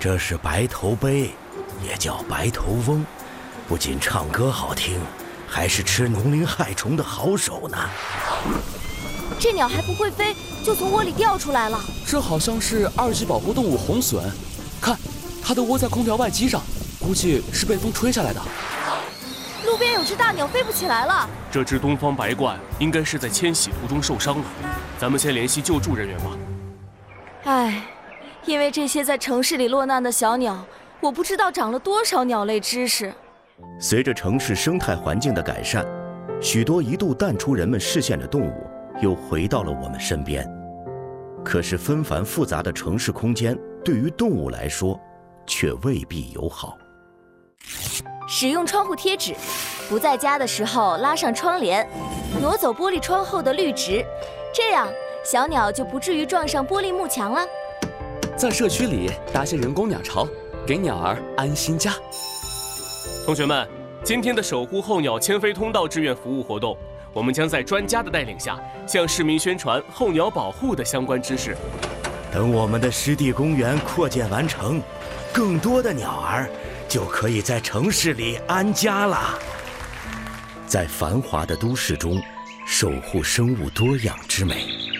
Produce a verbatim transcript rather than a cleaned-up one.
这是白头鹎，也叫白头翁，不仅唱歌好听，还是吃农林害虫的好手呢。 这鸟还不会飞，就从窝里掉出来了。 这好像是二级保护动物红隼，看，它的窝在空调外机上，估计是被风吹下来的。 路边有只大鸟飞不起来了。 这只东方白鹳应该是在迁徙途中受伤了，咱们先联系救助人员吧。 唉，因为这些在城市里落难的小鸟，我不知道长了多少鸟类知识。 随着城市生态环境的改善，许多一度淡出人们视线的动物又回到了我们身边。可是纷繁复杂的城市空间对于动物来说却未必友好。 使用窗户贴纸，不在家的时候拉上窗帘，挪走玻璃窗后的绿植，这样小鸟就不至于撞上玻璃幕墙了。 在社区里搭些人工鸟巢，给鸟儿安心家。 同学们，今天的守护候鸟迁飞通道志愿服务活动，我们将在专家的带领下，向市民宣传候鸟保护的相关知识。 等我们的湿地公园扩建完成，更多的鸟儿就可以在城市里安家了。在繁华的都市中，守护生物多样之美。